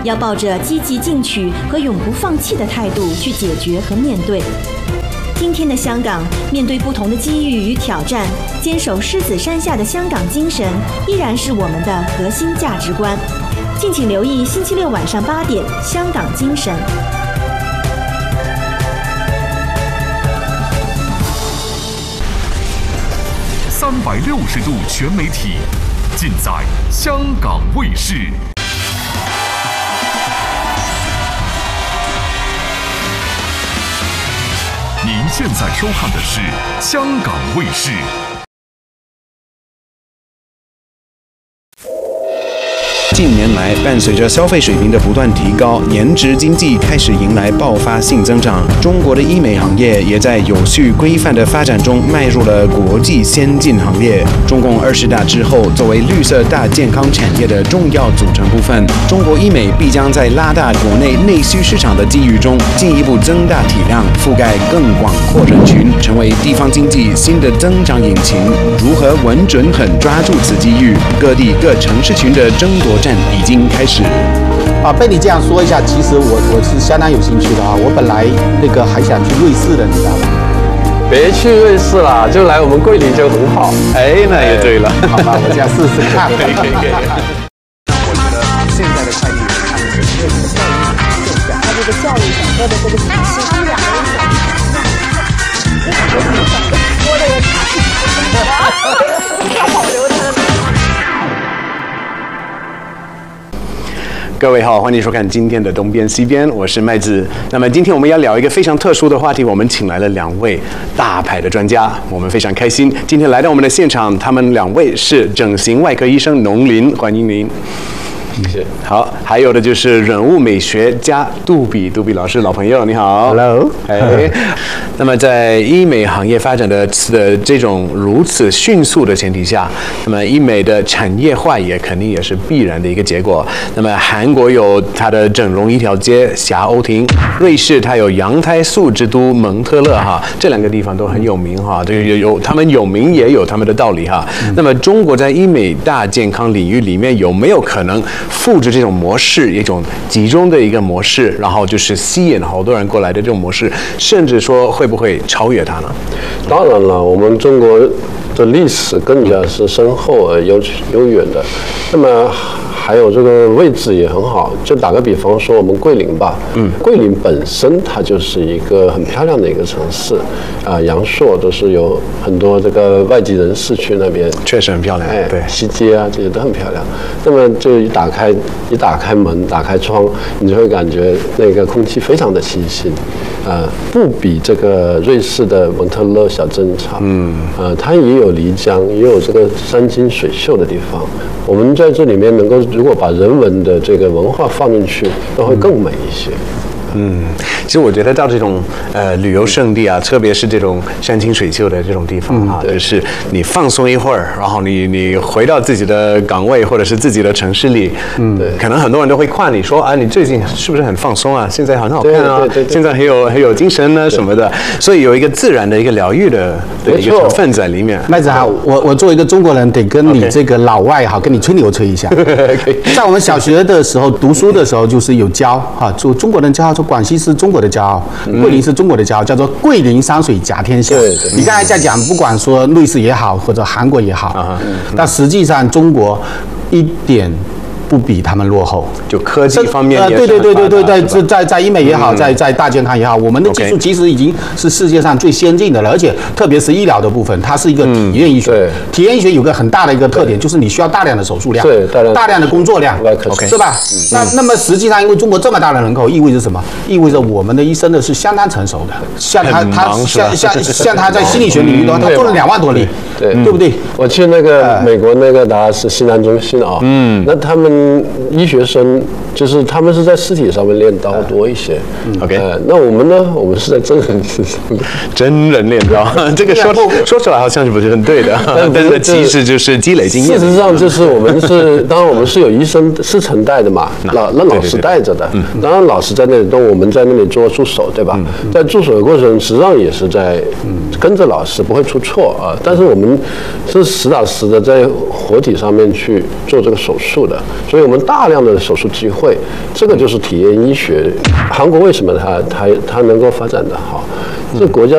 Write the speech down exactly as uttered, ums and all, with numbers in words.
要抱着积极进取和永不放弃的态度去解决和面对。今天的香港，面对不同的机遇与挑战，坚守狮子山下的香港精神，依然是我们的核心价值观。敬请留意星期六晚上八点，《香港精神》。 三百六十度全媒体，尽在香港卫视。您现在收看的是香港卫视。 近年来，伴随着消费水平的不断提高，颜值经济开始迎来爆发性增长。中国的医美行业也在有序规范的发展中迈入了国际先进行列。中共二十大之后，作为绿色大健康产业的重要组成部分，中国医美必将在拉大国内内需市场的机遇中，进一步增大体量，覆盖更广阔人群，成为地方经济新的增长引擎。如何稳准狠抓住此机遇？各地各城市群的争夺战已经开始。 啊，被你这样说一下，其实我我是相当有兴趣的啊。我本来那个还想去瑞士的，你知道吗？ 别去瑞士啦，就来我们桂林就很好。哎，那也对了。 好吧，我这样试试看。 可以可以可以。 我觉得现在的快递员他们是没有什么教育更强， 他这个教育整个的这个体系，他们两个人想，说的也太保留他。 各位好，欢迎收看今天的东边西边，我是麦子。那么今天我们要聊一个非常特殊的话题，我们请来了两位大牌的专家，我们非常开心，今天来到我们的现场，他们两位是整形外科医生农林，欢迎您。 谢谢。 好，还有的就是人物美学家杜比，杜比老师，老朋友，你好。 Hello。 哎，那么在医美行业发展的的这种如此迅速的前提下，那么医美的产业化也肯定也是必然的一个结果。那么韩国有它的整容一条街霞欧亭，瑞士它有羊胎素之都蒙特勒哈，这两个地方都很有名哈，这个有有他们有名也有他们的道理哈。嗯、那么中国在医美大健康领域里面有没有可能复制这种模式，一种集中的一个模式，然后就是吸引好多人过来的这种模式，甚至说会不会超越它呢？ 当然了，我们中国的历史更加是深厚而悠悠远的，那么还有这个位置也很好。就打个比方说，我们桂林吧，嗯，桂林本身它就是一个很漂亮的一个城市，啊、呃，阳朔都是有很多这个外籍人士去那边， 确实很漂亮， 哎， 对， 西街啊这些都很漂亮。那么就一打开一打开门，打开窗，你就会感觉那个空气非常的清新，啊、呃，不比这个瑞士的蒙特勒小镇差，嗯，啊、呃，它也有漓江，也有这个山清水秀的地方。我们在这里面能够，如果把人文的这个文化放进去，那会更美一些。 嗯，其实我觉得到这种呃旅游胜地啊，特别是这种山清水秀的这种地方哈、啊，嗯、就是你放松一会儿，然后你你回到自己的岗位或者是自己的城市里，嗯，对，可能很多人都会夸你说啊，你最近是不是很放松啊？现在很好看啊， 对对对对， 现在很有很有精神呢、啊、什么的，所以有一个自然的一个疗愈的的一个成分在里面。 麦子好，我我作为一个中国人，得跟你这个老外哈，跟你吹牛吹一下。在我们小学的时候读书的时候，就是有教哈，就中国人骄傲，说广西是中国的骄傲，桂林是中国的骄傲，叫做桂林山水甲天下。 对对， 你刚才在讲，不管说瑞士也好，或者韩国也好，啊、嗯，但实际上中国一点不比他们落后， 就科技方面也是、呃、对对对对对对，在在在医美也好，嗯、在在大健康也好，我们的技术 Okay. 其实已经是世界上最先进的了，而且特别是医疗的部分，它是一个体验医学。嗯、体验医学有个很大的一个特点，就是你需要大量的手术量， 对，大量大量的工作量 ，OK， 是吧？嗯、那那么实际上，因为中国这么大的人口，意味着什么？意味着我们的医生呢是相当成熟的，像他他像像像他在心理学领域的话，他做了两万多例， 对对不对？ 我去那个美国那个达拉斯西南中心啊，嗯，那他们医学。学生就是他们是在尸体上面练刀多一些、 嗯、，OK，、 呃、那我们呢？我们是在真人身上， 真人练刀，这个说说出来好像是不是很对的，但是其实就是积累经验。 事实上，就是我们是，当然我们是有医生师承带的嘛，老那老师带着的，对对对，当然老师在那里动，我们在那里做助手，对吧？嗯、在助手的过程，实际上也是在跟着老师，不会出错啊。但是我们是实打实的在活体上面去做这个手术的，所以我们大量的手术机会，这个就是体验医学。韩国为什么它它它能够发展得好？这国家